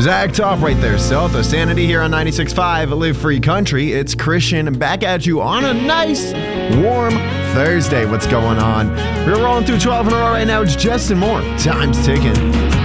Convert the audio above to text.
Zach Top right there. South of Sanity here on 96.5 Live Free Country. It's Christian back at you on a nice, warm Thursday. What's going on? We're rolling through 12 in a row right now. It's Jess and more. Time's ticking.